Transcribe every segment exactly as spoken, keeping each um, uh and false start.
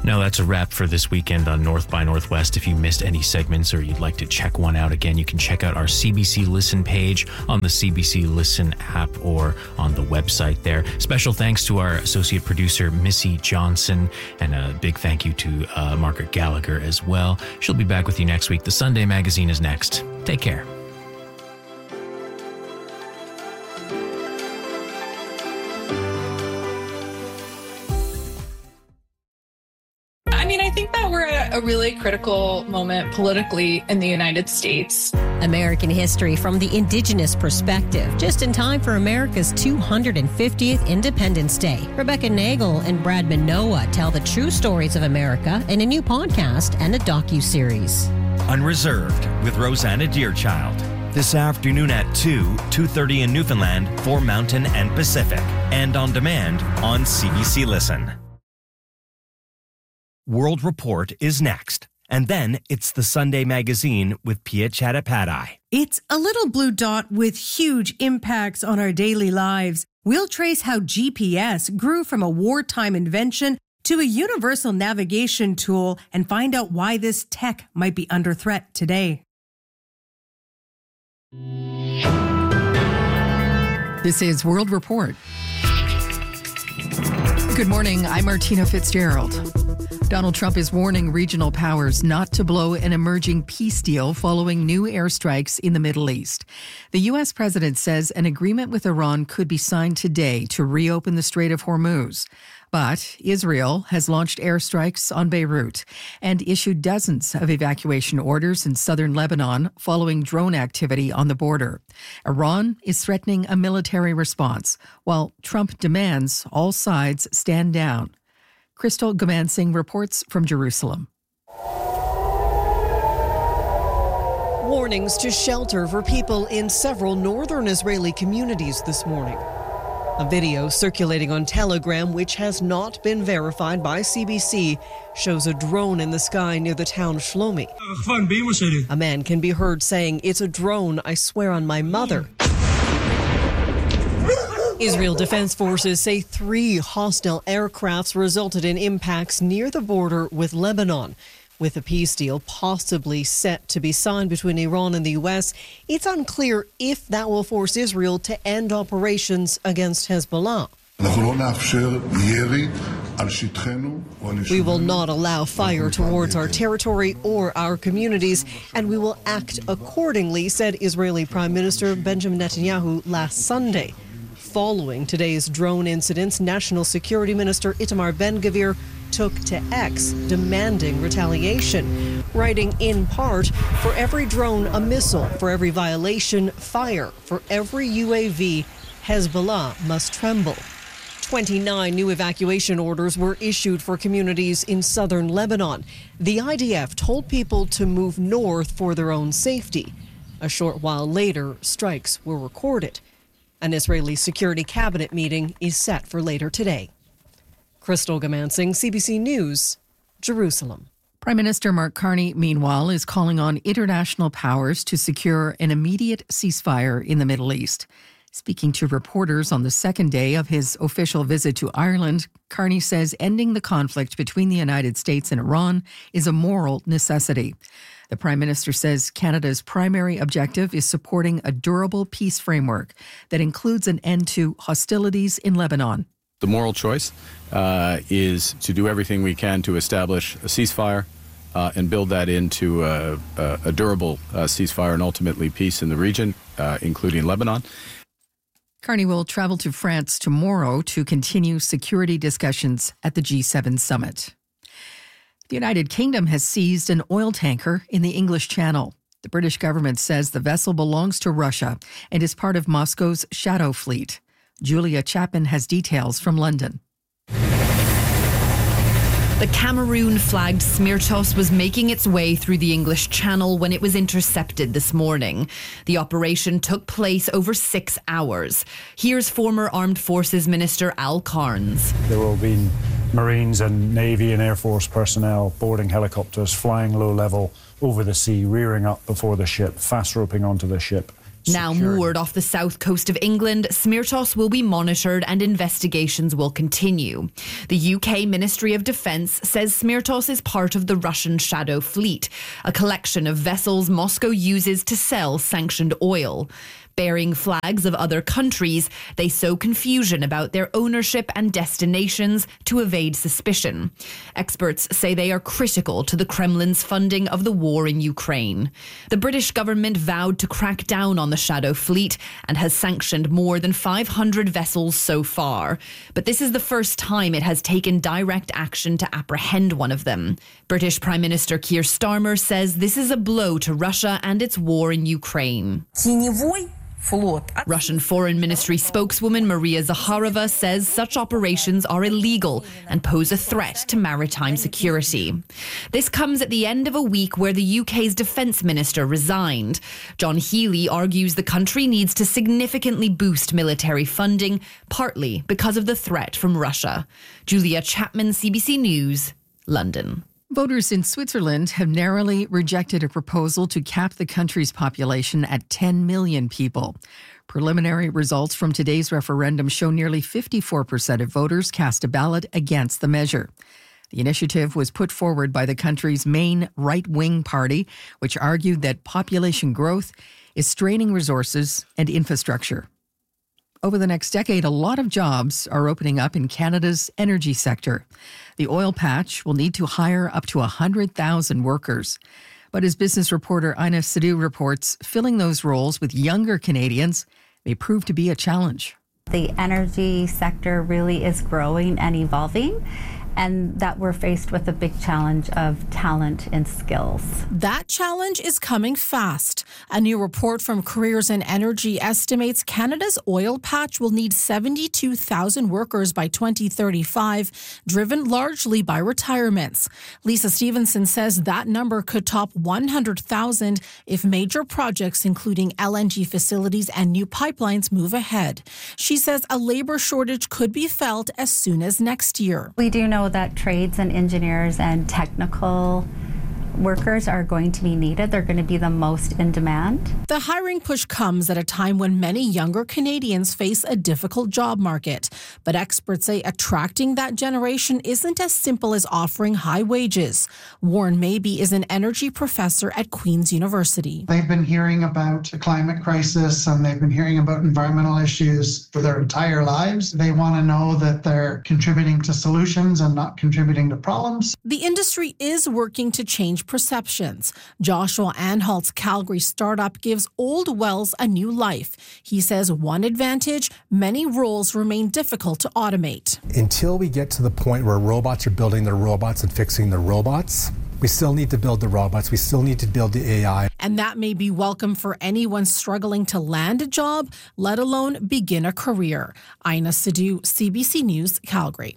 Now that's a wrap for this weekend on North by Northwest. If you missed any segments or you'd like to check one out again, you can check out our C B C Listen page on the C B C Listen app or on the website there. Special thanks to our associate producer, Missy Johnson, and a big thank you to uh, Margaret Gallagher as well. She'll be back with you next week. The Sunday Magazine is next. Take care. I think that we're at a really critical moment politically in the United States. American history from the Indigenous perspective, just in time for America's two hundred fiftieth Independence Day. Rebecca Nagel and Brad Manoa tell the true stories of America in a new podcast and a docuseries. Unreserved with Rosanna Deerchild. This afternoon at two, two thirty in Newfoundland for Mountain and Pacific. And on demand on C B C Listen. World Report is next. And then it's the Sunday Magazine with Pia Chattopadhyay. It's a little blue dot with huge impacts on our daily lives. We'll trace how G P S grew from a wartime invention to a universal navigation tool and find out why this tech might be under threat today. This is World Report. Good morning, I'm Martina Fitzgerald. Donald Trump is warning regional powers not to blow an emerging peace deal following new airstrikes in the Middle East. The U S president says an agreement with Iran could be signed today to reopen the Strait of Hormuz. But Israel has launched airstrikes on Beirut and issued dozens of evacuation orders in southern Lebanon following drone activity on the border. Iran is threatening a military response, while Trump demands all sides stand down. Crystal Gamansing reports from Jerusalem. Warnings to shelter for people in several northern Israeli communities this morning. A video circulating on Telegram, which has not been verified by C B C, shows a drone in the sky near the town Shlomi. A man can be heard saying, "It's a drone, I swear on my mother." Israel Defense Forces say three hostile aircrafts resulted in impacts near the border with Lebanon. With a peace deal possibly set to be signed between Iran and the U S, it's unclear if that will force Israel to end operations against Hezbollah. We will not allow fire towards our territory or our communities, and we will act accordingly, said Israeli Prime Minister Benjamin Netanyahu last Sunday. Following today's drone incidents, National Security Minister Itamar Ben-Gvir took to X, demanding retaliation, writing in part, "For every drone, a missile. For every violation, fire. For every U A V, Hezbollah must tremble." twenty-nine new evacuation orders were issued for communities in southern Lebanon. The I D F told people to move north for their own safety. A short while later, strikes were recorded. An Israeli security cabinet meeting is set for later today. Crystal Gamansing, C B C News, Jerusalem. Prime Minister Mark Carney, meanwhile, is calling on international powers to secure an immediate ceasefire in the Middle East. Speaking to reporters on the second day of his official visit to Ireland, Carney says ending the conflict between the United States and Iran is a moral necessity. The Prime Minister says Canada's primary objective is supporting a durable peace framework that includes an end to hostilities in Lebanon. The moral choice uh, is to do everything we can to establish a ceasefire uh, and build that into a, a, a durable uh, ceasefire and ultimately peace in the region, uh, including Lebanon. Carney will travel to France tomorrow to continue security discussions at the G seven summit. The United Kingdom has seized an oil tanker in the English Channel. The British government says the vessel belongs to Russia and is part of Moscow's shadow fleet. Julia Chapman has details from London. The Cameroon-flagged Smirtos was making its way through the English Channel when it was intercepted this morning. The operation took place over six hours. Here's former Armed Forces Minister Al Carnes. There will be Marines and Navy and Air Force personnel boarding helicopters, flying low level over the sea, rearing up before the ship, fast roping onto the ship, Now moored off the south coast of England, Smirtos will be monitored and investigations will continue. The U K Ministry of Defence says Smirtos is part of the Russian Shadow Fleet, a collection of vessels Moscow uses to sell sanctioned oil. Bearing flags of other countries, they sow confusion about their ownership and destinations to evade suspicion. Experts say they are critical to the Kremlin's funding of the war in Ukraine. The British government vowed to crack down on the Shadow Fleet and has sanctioned more than five hundred vessels so far. But this is the first time it has taken direct action to apprehend one of them. British Prime Minister Keir Starmer says this is a blow to Russia and its war in Ukraine. Russian Foreign Ministry spokeswoman Maria Zakharova says such operations are illegal and pose a threat to maritime security. This comes at the end of a week where the U K's defence minister resigned. John Healey argues the country needs to significantly boost military funding, partly because of the threat from Russia. Julia Chapman, C B C News, London. Voters in Switzerland have narrowly rejected a proposal to cap the country's population at ten million people. Preliminary results from today's referendum show nearly fifty-four percent of voters cast a ballot against the measure. The initiative was put forward by the country's main right-wing party, which argued that population growth is straining resources and infrastructure. Over the next decade, a lot of jobs are opening up in Canada's energy sector. The oil patch will need to hire up to one hundred thousand workers. But as business reporter Ina Sidhu reports, filling those roles with younger Canadians may prove to be a challenge. The energy sector really is growing and evolving, and that we're faced with a big challenge of talent and skills. That challenge is coming fast. A new report from Careers in Energy estimates Canada's oil patch will need seventy-two thousand workers by twenty thirty-five, driven largely by retirements. Lisa Stevenson says that number could top one hundred thousand if major projects including L N G facilities and new pipelines move ahead. She says a labor shortage could be felt as soon as next year. We do know that trades and engineers and technical workers are going to be needed. They're going to be the most in demand. The hiring push comes at a time when many younger Canadians face a difficult job market. But experts say attracting that generation isn't as simple as offering high wages. Warren Mabey is an energy professor at Queen's University. They've been hearing about the climate crisis and they've been hearing about environmental issues for their entire lives. They want to know that they're contributing to solutions and not contributing to problems. The industry is working to change perceptions. Joshua Anhalt's Calgary startup gives old wells a new life. He says one advantage, many roles remain difficult to automate. Until we get to the point where robots are building their robots and fixing the robots, we still need to build the robots. We still need to build the A I. And that may be welcome for anyone struggling to land a job, let alone begin a career. Ina Sidhu, C B C News, Calgary.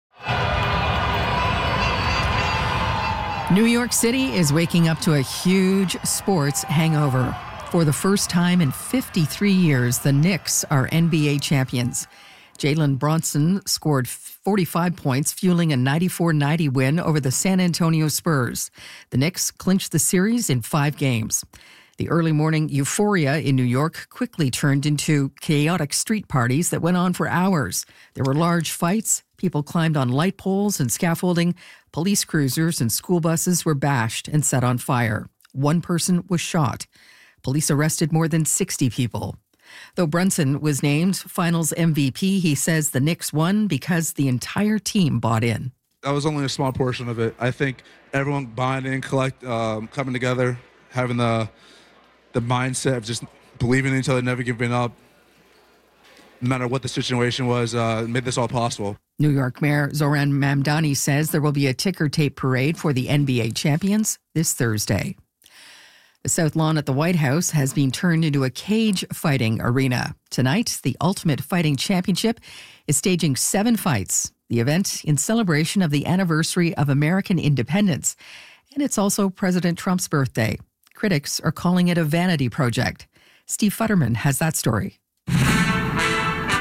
New York City is waking up to a huge sports hangover. For the first time in fifty-three years, the Knicks are N B A champions. Jalen Brunson scored forty-five points, fueling a ninety-four ninety win over the San Antonio Spurs. The Knicks clinched the series in five games. The early morning euphoria in New York quickly turned into chaotic street parties that went on for hours. There were large fights. People climbed on light poles and scaffolding. Police cruisers and school buses were bashed and set on fire. One person was shot. Police arrested more than sixty people. Though Brunson was named Finals M V P, he says the Knicks won because the entire team bought in. That was only a small portion of it. I think everyone buying in, collect, um, coming together, having the the mindset of just believing in each other, never giving up, no matter what the situation was, uh, made this all possible. New York Mayor Zoran Mamdani says there will be a ticker tape parade for the N B A champions this Thursday. The South Lawn at the White House has been turned into a cage fighting arena. Tonight, the Ultimate Fighting Championship is staging seven fights, the event in celebration of the anniversary of American independence. And it's also President Trump's birthday. Critics are calling it a vanity project. Steve Futterman has that story.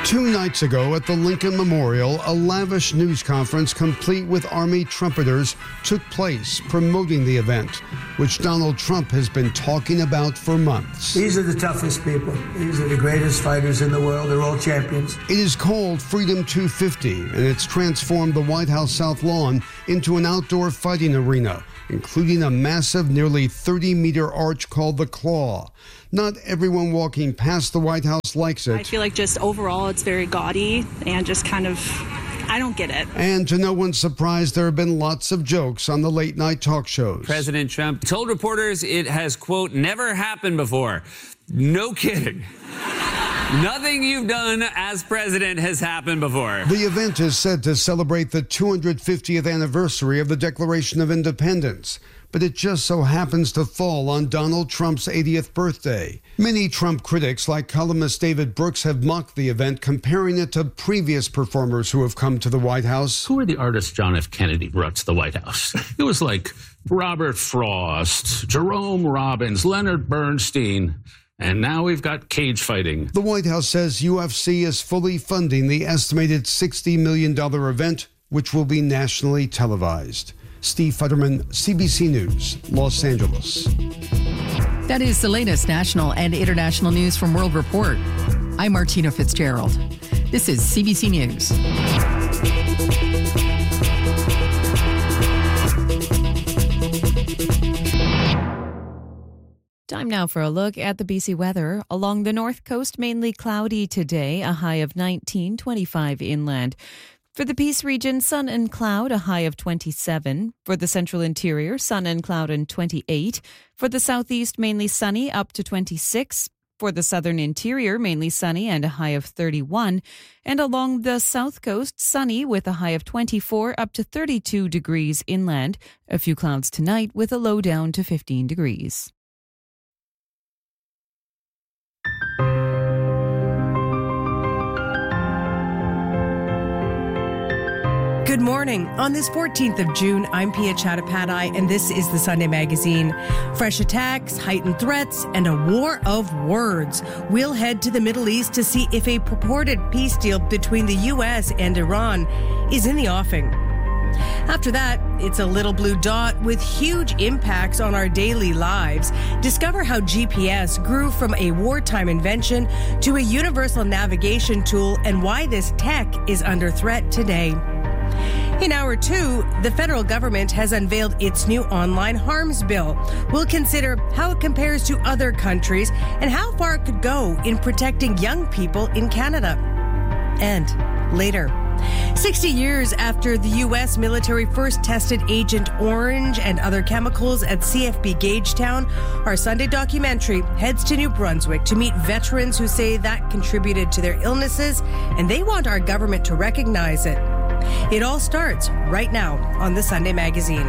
Two nights ago at the Lincoln Memorial, a lavish news conference complete with Army trumpeters took place promoting the event, which Donald Trump has been talking about for months. These are the toughest people. These are the greatest fighters in the world. They're all champions. It is called Freedom two fifty, and it's transformed the White House South Lawn into an outdoor fighting arena, including a massive, nearly thirty-meter arch called the Claw. Not everyone walking past the White House likes it. I feel like just overall it's very gaudy and just kind of, I don't get it. And to no one's surprise, there have been lots of jokes on the late night talk shows. President Trump told reporters it has, quote, never happened before. No kidding. Nothing you've done as president has happened before. The event is said to celebrate the two hundred fiftieth anniversary of the Declaration of Independence, but it just so happens to fall on Donald Trump's eightieth birthday. Many Trump critics, like columnist David Brooks, have mocked the event, comparing it to previous performers who have come to the White House. Who are the artists John F. Kennedy brought to the White House? It was like Robert Frost, Jerome Robbins, Leonard Bernstein. And now we've got cage fighting. The White House says U F C is fully funding the estimated sixty million dollars event, which will be nationally televised. Steve Futterman, C B C News, Los Angeles. That is the latest national and international news from World Report. I'm Martina Fitzgerald. This is C B C News. Time now for a look at the B C weather. Along the north coast, mainly cloudy today, a high of nineteen, twenty-five inland. For the Peace region, sun and cloud, a high of twenty-seven. For the central interior, sun and cloud and twenty-eight. For the southeast, mainly sunny, up to twenty-six. For the southern interior, mainly sunny and a high of thirty-one. And along the south coast, sunny with a high of twenty-four, up to thirty-two degrees inland. A few clouds tonight with a low down to fifteen degrees. Good morning. On this fourteenth of June, I'm Pia Chattopadhyay, and this is the Sunday Magazine. Fresh attacks, heightened threats, and a war of words. We'll head to the Middle East to see if a purported peace deal between the U S and Iran is in the offing. After that, it's a little blue dot with huge impacts on our daily lives. Discover how G P S grew from a wartime invention to a universal navigation tool and why this tech is under threat today. In hour two, the federal government has unveiled its new online harms bill. We'll consider how it compares to other countries and how far it could go in protecting young people in Canada. And later, sixty years after the U S military first tested Agent Orange and other chemicals at C F B Gagetown, our Sunday documentary heads to New Brunswick to meet veterans who say that contributed to their illnesses, and they want our government to recognize it. It all starts right now on the Sunday Magazine.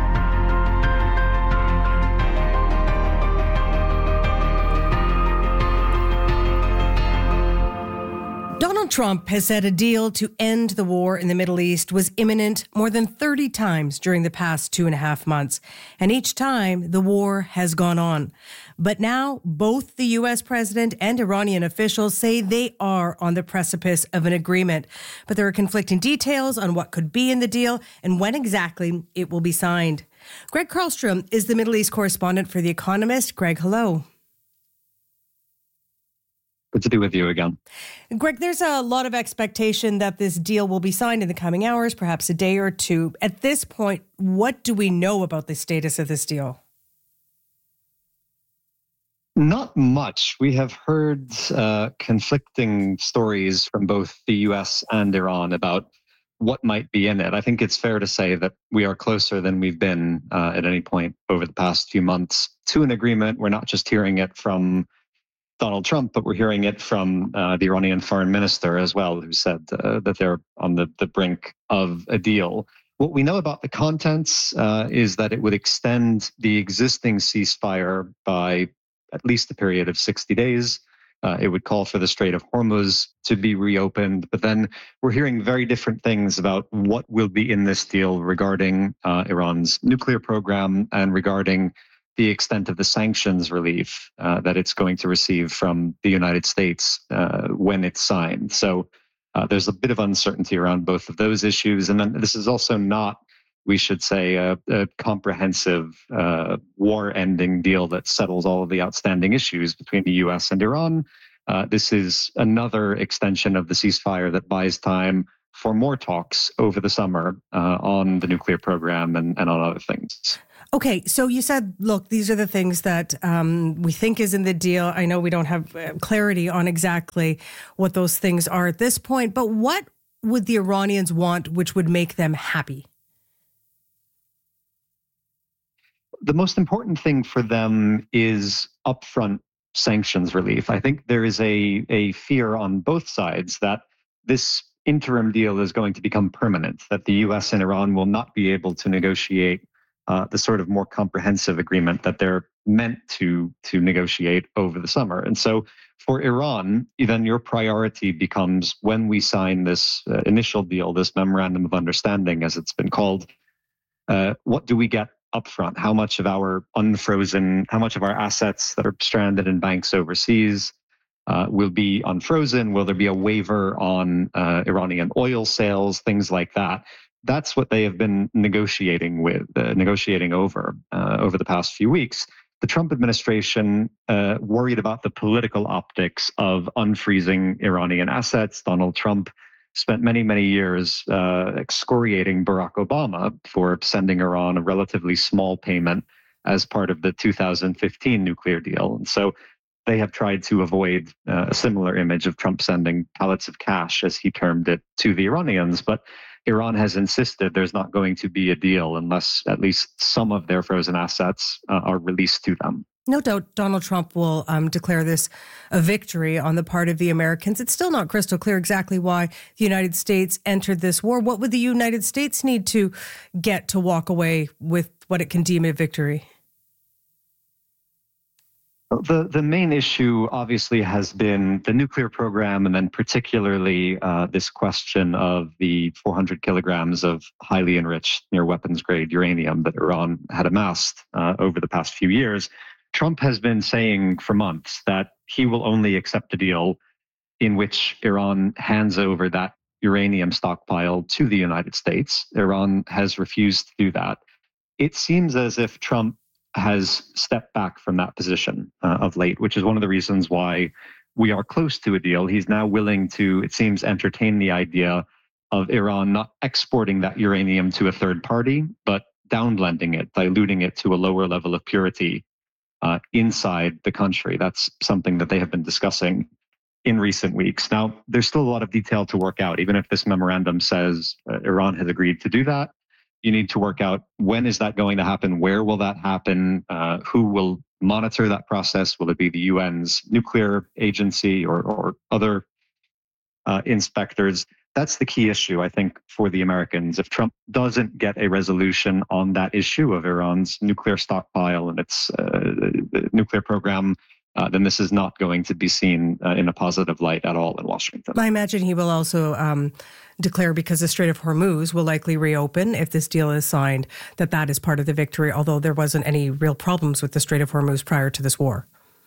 Donald Trump has said a deal to end the war in the Middle East was imminent more than thirty times during the past two and a half months. And each time, the war has gone on. But now, both the U S president and Iranian officials say they are on the precipice of an agreement. But there are conflicting details on what could be in the deal and when exactly it will be signed. Greg Karlstrom is the Middle East correspondent for The Economist. Greg, hello. Good to be with you again. Greg, there's a lot of expectation that this deal will be signed in the coming hours, perhaps a day or two. At this point, what do we know about the status of this deal? Not much. We have heard uh, conflicting stories from both the U S and Iran about what might be in it. I think it's fair to say that we are closer than we've been uh, at any point over the past few months to an agreement. We're not just hearing it from Donald Trump, but we're hearing it from uh, the Iranian foreign minister as well, who said uh, that they're on the, the brink of a deal. What we know about the contents uh, is that it would extend the existing ceasefire by at least a period of sixty days. Uh, it would call for the Strait of Hormuz to be reopened. But then we're hearing very different things about what will be in this deal regarding uh, Iran's nuclear program and regarding the extent of the sanctions relief uh, that it's going to receive from the United States uh, when it's signed. So uh, there's a bit of uncertainty around both of those issues. And then this is also not, we should say, a, a comprehensive uh, war-ending deal that settles all of the outstanding issues between the U S and Iran. Uh, this is another extension of the ceasefire that buys time for more talks over the summer uh, on the nuclear program and, and on other things. Okay, so you said, look, these are the things that um, we think is in the deal. I know we don't have uh, clarity on exactly what those things are at this point, but what would the Iranians want which would make them happy? The most important thing for them is upfront sanctions relief. I think there is a, a fear on both sides that this interim deal is going to become permanent, that the U S and Iran will not be able to negotiate uh, the sort of more comprehensive agreement that they're meant to, to negotiate over the summer. And so for Iran, then your priority becomes, when we sign this uh, initial deal, this memorandum of understanding, as it's been called, uh, what do we get upfront? How much of our unfrozen, how much of our assets that are stranded in banks overseas uh, will be unfrozen? Will there be a waiver on uh, Iranian oil sales, things like that? That's what they have been negotiating with, uh, negotiating over uh, over the past few weeks. The Trump administration uh, worried about the political optics of unfreezing Iranian assets. Donald Trump spent many, many years uh, excoriating Barack Obama for sending Iran a relatively small payment as part of the two thousand fifteen nuclear deal. And so they have tried to avoid uh, a similar image of Trump sending pallets of cash, as he termed it, to the Iranians. But Iran has insisted there's not going to be a deal unless at least some of their frozen assets uh, are released to them. No doubt Donald Trump will um, declare this a victory on the part of the Americans. It's still not crystal clear exactly why the United States entered this war. What would the United States need to get to walk away with what it can deem a victory? The the main issue obviously has been the nuclear program, and then particularly uh, this question of the four hundred kilograms of highly enriched near weapons grade uranium that Iran had amassed uh, over the past few years. Trump has been saying for months that he will only accept a deal in which Iran hands over that uranium stockpile to the United States. Iran has refused to do that. It seems as if Trump has stepped back from that position uh, of late, which is one of the reasons why we are close to a deal. He's now willing to, it seems, entertain the idea of Iran not exporting that uranium to a third party, but downblending it, diluting it to a lower level of purity uh, inside the country. That's something that they have been discussing in recent weeks. Now, there's still a lot of detail to work out. Even if this memorandum says uh, Iran has agreed to do that, you need to work out, when is that going to happen? Where will that happen? Uh, who will monitor that process? Will it be the U N's nuclear agency or, or other uh, inspectors? That's the key issue, I think, for the Americans. If Trump doesn't get a resolution on that issue of Iran's nuclear stockpile and its uh, nuclear program, Uh, then this is not going to be seen uh, in a positive light at all in Washington. I imagine he will also um, declare, because the Strait of Hormuz will likely reopen if this deal is signed, that that is part of the victory, although there wasn't any real problems with the Strait of Hormuz prior to this war.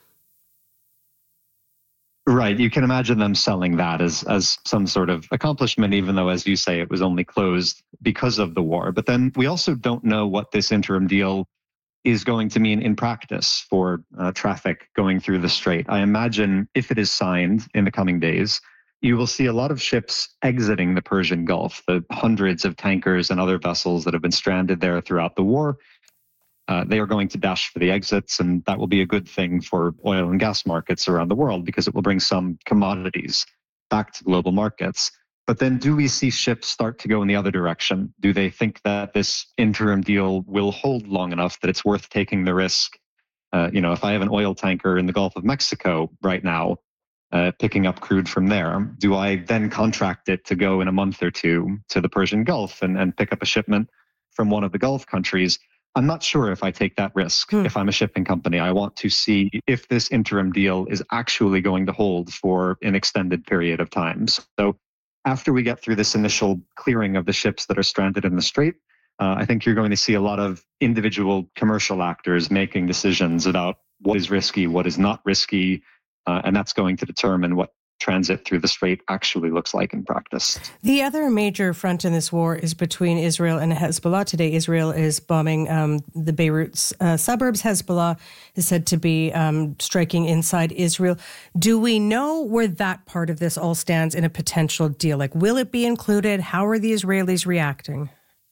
Right. You can imagine them selling that as, as some sort of accomplishment, even though, as you say, it was only closed because of the war. But then we also don't know what this interim deal is going to mean in practice for uh, traffic going through the strait. I imagine if it is signed in the coming days, you will see a lot of ships exiting the Persian Gulf, the hundreds of tankers and other vessels that have been stranded there throughout the war. Uh, they are going to dash for the exits, and that will be a good thing for oil and gas markets around the world because it will bring some commodities back to global markets. But then do we see ships start to go in the other direction? Do they think that this interim deal will hold long enough that it's worth taking the risk? Uh, you know, if I have an oil tanker in the Gulf of Mexico right now, uh, picking up crude from there, do I then contract it to go in a month or two to the Persian Gulf and, and pick up a shipment from one of the Gulf countries? I'm not sure if I take that risk. Hmm. If I'm a shipping company, I want to see if this interim deal is actually going to hold for an extended period of time. So after we get through this initial clearing of the ships that are stranded in the strait, uh, I think you're going to see a lot of individual commercial actors making decisions about what is risky, what is not risky, uh, and that's going to determine what transit through the Strait actually looks like in practice. The other major front in this war is between Israel and Hezbollah. Today, Israel is bombing um, the Beirut uh, suburbs. Hezbollah is said to be um, striking inside Israel. Do we know where that part of this all stands in a potential deal? Like, will it be included? How are the Israelis reacting?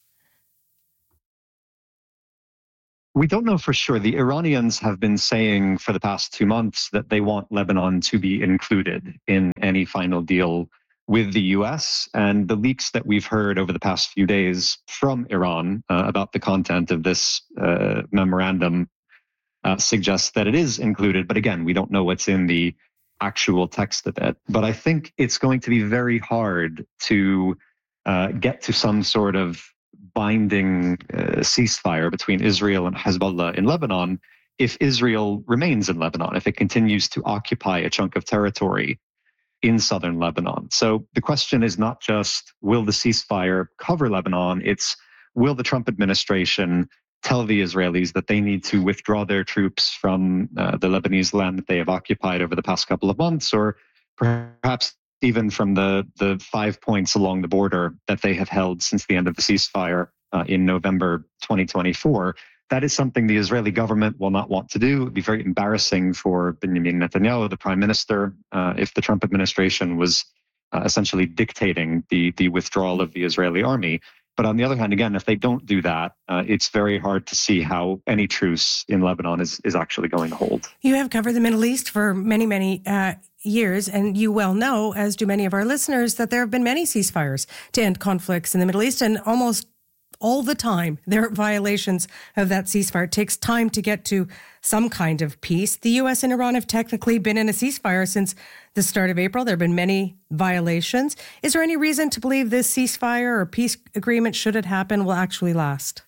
We don't know for sure. The Iranians have been saying for the past two months that they want Lebanon to be included in any final deal with the U S. And the leaks that we've heard over the past few days from Iran uh, about the content of this uh, memorandum uh, suggests that it is included. But again, we don't know what's in the actual text of it. But I think it's going to be very hard to uh, get to some sort of binding uh, ceasefire between Israel and Hezbollah in Lebanon if Israel remains in Lebanon, if it continues to occupy a chunk of territory in southern Lebanon. So the question is not just, will the ceasefire cover Lebanon? It's, will the Trump administration tell the Israelis that they need to withdraw their troops from uh, the Lebanese land that they have occupied over the past couple of months, or perhaps even from the, the five points along the border that they have held since the end of the ceasefire uh, in November twenty twenty-four. That is something the Israeli government will not want to do. It would be very embarrassing for Benjamin Netanyahu, the prime minister, uh, if the Trump administration was uh, essentially dictating the, the withdrawal of the Israeli army. But on the other hand, again, if they don't do that, uh, it's very hard to see how any truce in Lebanon is, is actually going to hold. You have covered the Middle East for many, many uh, years, and you well know, as do many of our listeners, that there have been many ceasefires to end conflicts in the Middle East, and almost all the time there are violations of that ceasefire. It takes time to get to some kind of peace. The U S and Iran have technically been in a ceasefire since the start of April. There have been many violations. Is there any reason to believe this ceasefire or peace agreement, should it happen, will actually last?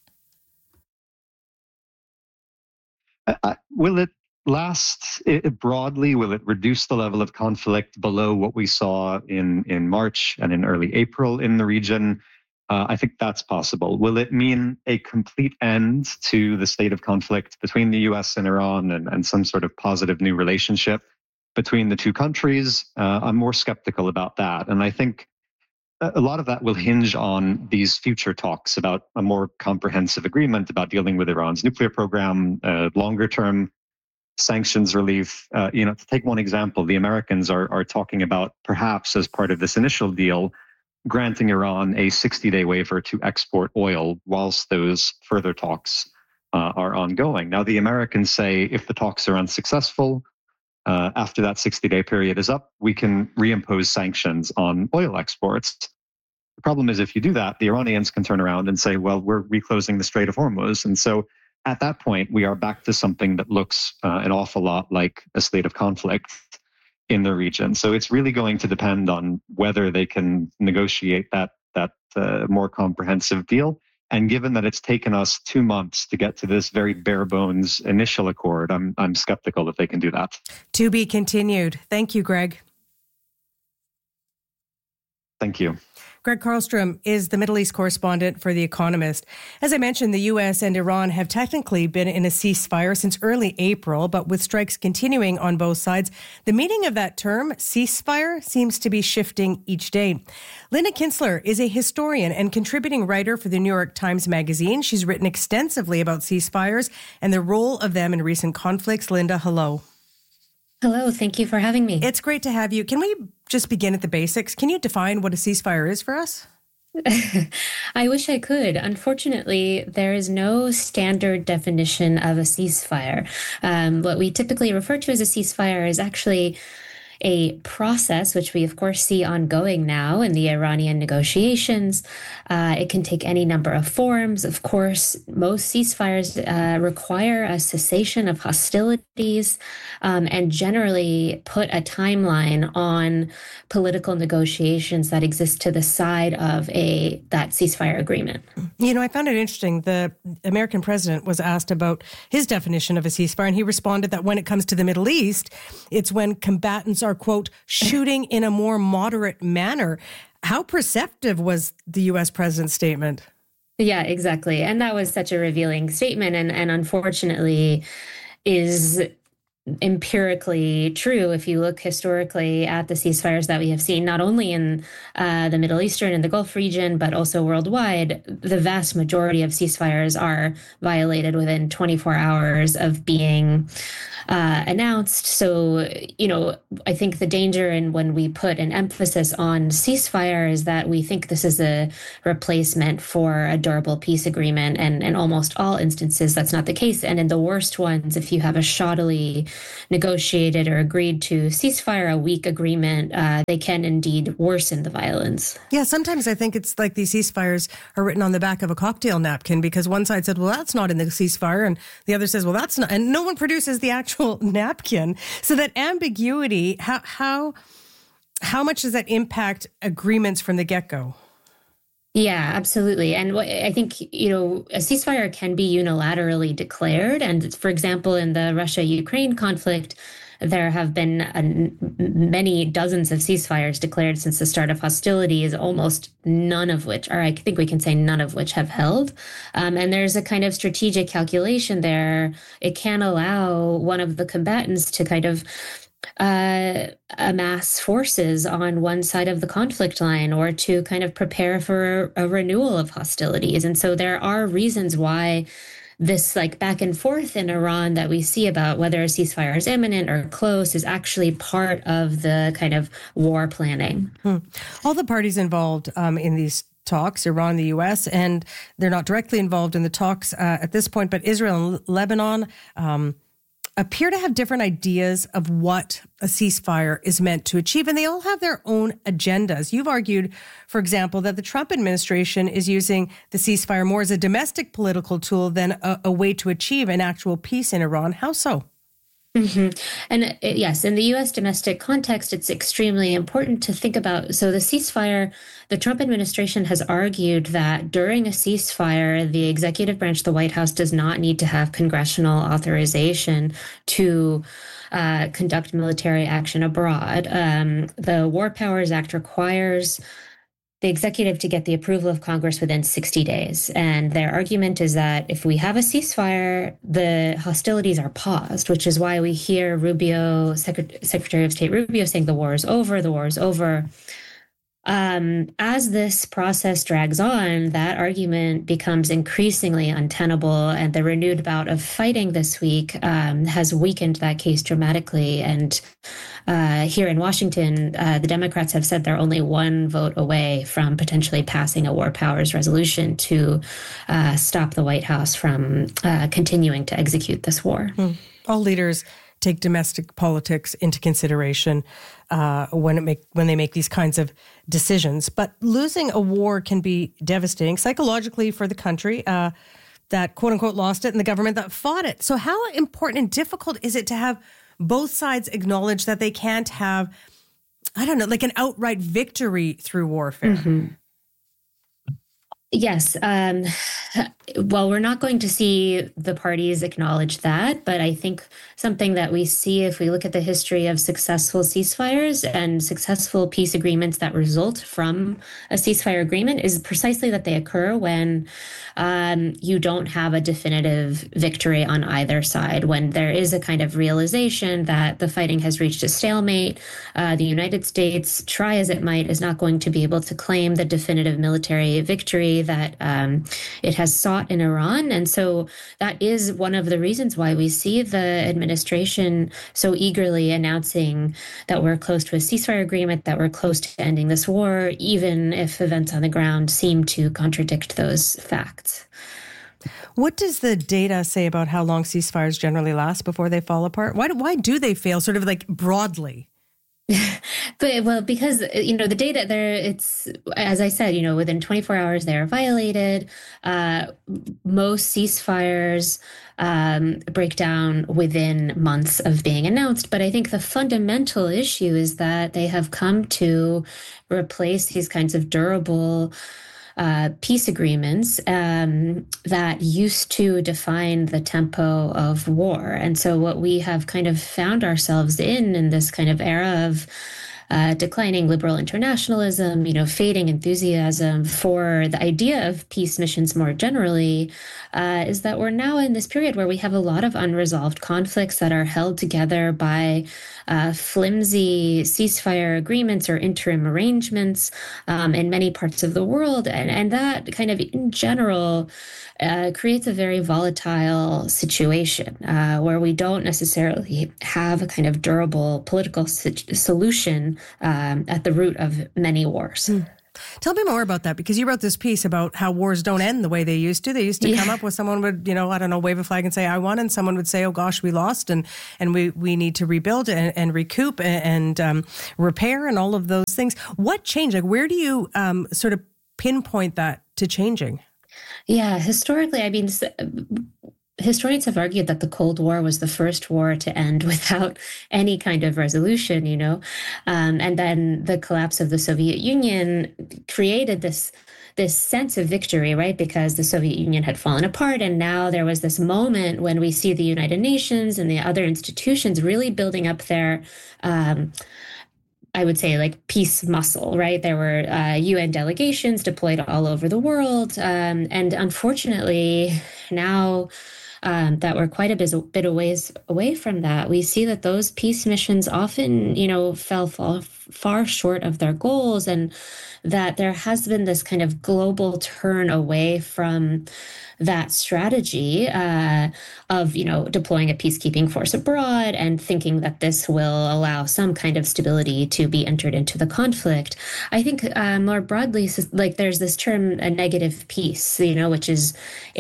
Uh, will it last it, broadly? Will it reduce the level of conflict below what we saw in, in March and in early April in the region? Uh, I think that's possible. Will it mean a complete end to the state of conflict between the U S and Iran and, and some sort of positive new relationship between the two countries? Uh, I'm more skeptical about that. And I think a lot of that will hinge on these future talks about a more comprehensive agreement about dealing with Iran's nuclear program, uh, longer term sanctions relief. Uh, you know, to take one example, the Americans are, are talking about perhaps as part of this initial deal, granting Iran a sixty-day waiver to export oil whilst those further talks uh, are ongoing. Now, the Americans say if the talks are unsuccessful, uh, after that sixty-day period is up, we can reimpose sanctions on oil exports. The problem is if you do that, the Iranians can turn around and say, well, we're reclosing the Strait of Hormuz. And so at that point, we are back to something that looks uh, an awful lot like a state of conflict in the region. So it's really going to depend on whether they can negotiate that that uh, more comprehensive deal. And given that it's taken us two months to get to this very bare bones initial accord, I'm I'm skeptical that they can do that. To be continued. Thank you, Greg. Thank you. Greg Carlstrom is the Middle East correspondent for The Economist. As I mentioned, the U S and Iran have technically been in a ceasefire since early April, but with strikes continuing on both sides, the meaning of that term, ceasefire, seems to be shifting each day. Linda Kintzler is a historian and contributing writer for the New York Times Magazine. She's written extensively about ceasefires and the role of them in recent conflicts. Linda, hello. Hello, thank you for having me. It's great to have you. Can we just begin at the basics? Can you define what a ceasefire is for us? I wish I could. Unfortunately, there is no standard definition of a ceasefire. Um, what we typically refer to as a ceasefire is actually a process, which we of course see ongoing now in the Iranian negotiations. Uh, it can take any number of forms. Of course, most ceasefires uh, require a cessation of hostilities um, and generally put a timeline on political negotiations that exist to the side of a that ceasefire agreement. You know, I found it interesting. The American president was asked about his definition of a ceasefire, and he responded that when it comes to the Middle East, it's when combatants are, quote, shooting in a more moderate manner. How perceptive was the U S president's statement? Yeah, exactly. And that was such a revealing statement, and, and unfortunately is empirically true if you look historically at the ceasefires that we have seen, not only in uh, the Middle Eastern and the Gulf region, but also worldwide. The vast majority of ceasefires are violated within twenty-four hours of being uh, announced. So, you know, I think the danger in when we put an emphasis on ceasefire is that we think this is a replacement for a durable peace agreement. And in almost all instances, that's not the case. And in the worst ones, if you have a shoddily negotiated or agreed to ceasefire, a weak agreement, uh, they can indeed worsen the violence. Yeah, sometimes I think it's like these ceasefires are written on the back of a cocktail napkin, because one side said, well, that's not in the ceasefire, and the other says, well, that's not, and no one produces the actual napkin. So that ambiguity, how how how much does that impact agreements from the get-go? Yeah, absolutely. And what, I think, you know, a ceasefire can be unilaterally declared. And for example, in the Russia-Ukraine conflict, there have been uh, many dozens of ceasefires declared since the start of hostilities, almost none of which, or I think we can say none of which, have held. Um, and there's a kind of strategic calculation there. It can allow one of the combatants to kind of uh, amass forces on one side of the conflict line, or to kind of prepare for a, a renewal of hostilities. And so there are reasons why this like back and forth in Iran that we see about whether a ceasefire is imminent or close is actually part of the kind of war planning. Hmm. All the parties involved um, in these talks, Iran, the U S, and they're not directly involved in the talks uh, at this point, but Israel and Lebanon um, appear to have different ideas of what a ceasefire is meant to achieve, and they all have their own agendas. You've argued, for example, that the Trump administration is using the ceasefire more as a domestic political tool than a, a way to achieve an actual peace in Iran. How so? Mm-hmm. And uh, yes, in the U S domestic context, it's extremely important to think about. So the ceasefire, the Trump administration has argued that during a ceasefire, the executive branch, the White House, does not need to have congressional authorization to uh, conduct military action abroad. Um, the War Powers Act requires the executive to get the approval of Congress within sixty days. And their argument is that if we have a ceasefire, the hostilities are paused, which is why we hear Rubio, Secret- Secretary of State Rubio, saying the war is over, the war is over. Um, as this process drags on, that argument becomes increasingly untenable, and the renewed bout of fighting this week um, has weakened that case dramatically. And uh, here in Washington, uh, the Democrats have said they're only one vote away from potentially passing a war powers resolution to uh, stop the White House from uh, continuing to execute this war. Hmm. All leaders take domestic politics into consideration uh, when it make when they make these kinds of decisions. But losing a war can be devastating psychologically for the country uh, that, quote unquote, lost it, and the government that fought it. So how important and difficult is it to have both sides acknowledge that they can't have, I don't know, like an outright victory through warfare? Mm-hmm. Yes. Um, well, we're not going to see the parties acknowledge that, but I think something that we see if we look at the history of successful ceasefires and successful peace agreements that result from a ceasefire agreement is precisely that they occur when um, you don't have a definitive victory on either side, when there is a kind of realization that the fighting has reached a stalemate. Uh, the United States, try as it might, is not going to be able to claim the definitive military victory that um, it has sought in Iran. And so that is one of the reasons why we see the administration so eagerly announcing that we're close to a ceasefire agreement, that we're close to ending this war, even if events on the ground seem to contradict those facts. What does the data say about how long ceasefires generally last before they fall apart? Why do, why do they fail, sort of like broadly? But well, because, you know, the data there, it's, as I said, you know, within twenty-four hours, they are violated. Uh, most ceasefires um, break down within months of being announced. But I think the fundamental issue is that they have come to replace these kinds of durable Uh, peace agreements um, that used to define the tempo of war. And so what we have kind of found ourselves in, in this kind of era of uh, declining liberal internationalism, you know, fading enthusiasm for the idea of peace missions more generally, uh, is that we're now in this period where we have a lot of unresolved conflicts that are held together by uh, flimsy ceasefire agreements or interim arrangements um, in many parts of the world. And, and that kind of, in general, uh, creates a very volatile situation uh, where we don't necessarily have a kind of durable political solution um, at the root of many wars. Mm. Tell me more about that, because you wrote this piece about how wars don't end the way they used to. They used to yeah. come up with someone would, you know, I don't know, wave a flag and say, I won. And someone would say, oh, gosh, we lost. And, and we, we need to rebuild and, and recoup and, and um, repair and all of those things. What changed? Like, where do you um, sort of pinpoint that to changing? Yeah, historically, I mean, historians have argued that the Cold War was the first war to end without any kind of resolution, you know, um, and then the collapse of the Soviet Union created this this sense of victory, right? Because the Soviet Union had fallen apart, and now there was this moment when we see the United Nations and the other institutions really building up their um, I would say, like, peace muscle, right? There were uh, U N delegations deployed all over the world. Um, and unfortunately, now um, that we're quite a bit, bit a ways away from that, we see that those peace missions often, you know, fell far, far short of their goals, and that there has been this kind of global turn away from that strategy uh, of, you know, deploying a peacekeeping force abroad and thinking that this will allow some kind of stability to be entered into the conflict. I think uh, more broadly, like, there's this term, a negative peace, you know, which is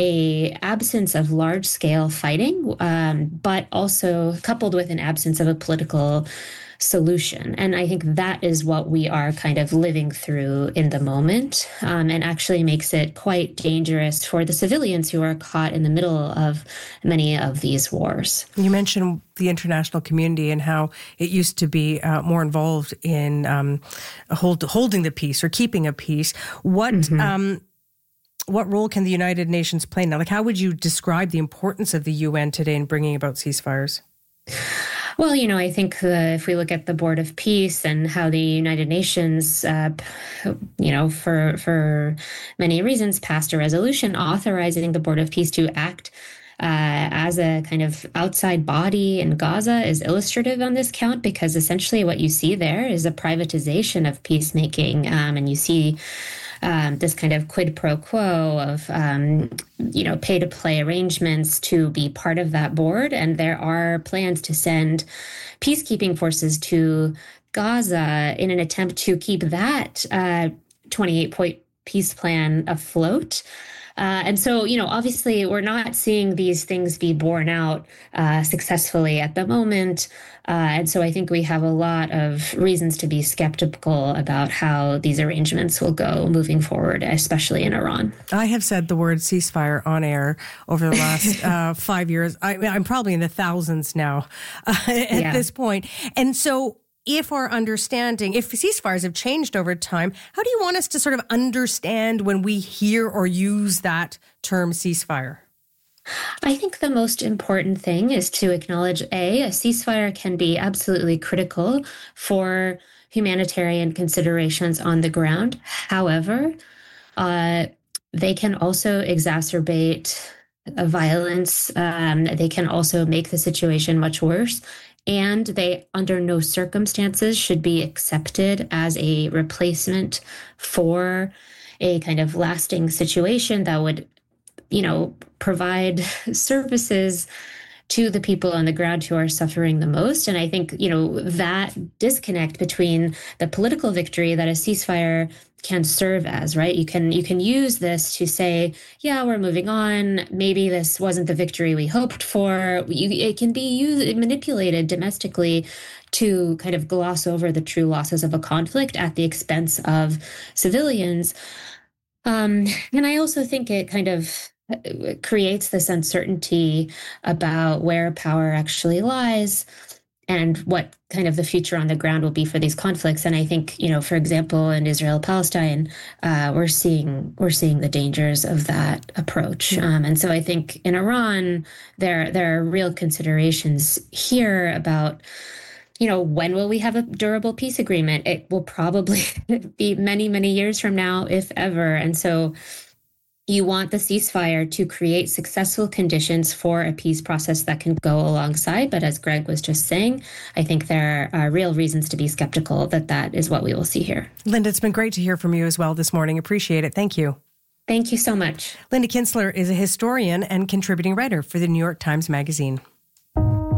a absence of large scale fighting, um, but also coupled with an absence of a political solution. And I think that is what we are kind of living through in the moment, um, and actually makes it quite dangerous for the civilians who are caught in the middle of many of these wars. You mentioned the international community and how it used to be uh, more involved in um, hold, holding the peace or keeping a peace. What mm-hmm. um, what role can the United Nations play now? Like, how would you describe the importance of the U N today in bringing about ceasefires? Well, you know, I think the, if we look at the Board of Peace and how the United Nations, uh, you know, for for many reasons, passed a resolution authorizing the Board of Peace to act uh, as a kind of outside body in Gaza is illustrative on this count, because essentially what you see there is a privatization of peacemaking, um, and you see Um, this kind of quid pro quo of, um, you know, pay-to-play arrangements to be part of that board. And there are plans to send peacekeeping forces to Gaza in an attempt to keep that uh, twenty-eight point peace plan afloat. Uh, and so, you know, obviously we're not seeing these things be borne out uh, successfully at the moment. Uh, and so I think we have a lot of reasons to be skeptical about how these arrangements will go moving forward, especially in Iran. I have said the word ceasefire on air over the last uh, five years. I, I'm probably in the thousands now uh, at yeah. this point. And so if our understanding, if ceasefires have changed over time, how do you want us to sort of understand when we hear or use that term ceasefire? I think the most important thing is to acknowledge, A, a ceasefire can be absolutely critical for humanitarian considerations on the ground. However, uh, they can also exacerbate uh, violence. Um, they can also make the situation much worse. And they, under no circumstances, should be accepted as a replacement for a kind of lasting situation that would, you know, provide services to the people on the ground who are suffering the most. And I think, you know, that disconnect between the political victory that a ceasefire can serve as, right? You can you can use this to say, yeah, we're moving on. Maybe this wasn't the victory we hoped for. You, it can be used, manipulated domestically to kind of gloss over the true losses of a conflict at the expense of civilians. Um, and I also think it kind of creates this uncertainty about where power actually lies and what kind of the future on the ground will be for these conflicts. And I think, you know, for example, in Israel-Palestine, uh, we're seeing we're seeing the dangers of that approach. Um, and so I think in Iran, there there are real considerations here about you know, when will we have a durable peace agreement? It will probably be many, many years from now, if ever. And so you want the ceasefire to create successful conditions for a peace process that can go alongside. But as Greg was just saying, I think there are real reasons to be skeptical that that is what we will see here. Linda, it's been great to hear from you as well this morning. Appreciate it. Thank you. Thank you so much. Linda Kintzler is a historian and contributing writer for the New York Times Magazine.